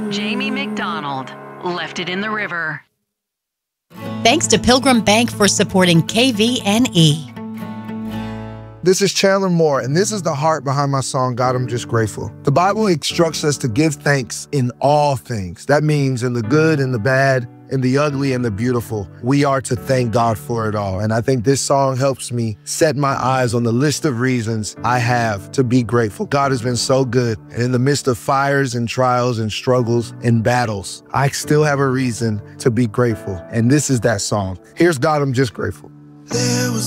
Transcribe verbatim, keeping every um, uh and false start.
Jamie McDonald, Left It in the River. Thanks to Pilgrim Bank for supporting K V N E. This is Chandler Moore, and this is the heart behind my song, God, I'm Just Grateful. The Bible instructs us to give thanks in all things. That means in the good and the bad, in the ugly and the beautiful. We are to thank God for it all. And I think this song helps me set my eyes on the list of reasons I have to be grateful. God has been so good. And in the midst of fires and trials and struggles and battles, I still have a reason to be grateful. And this is that song. Here's God, I'm Just Grateful. There was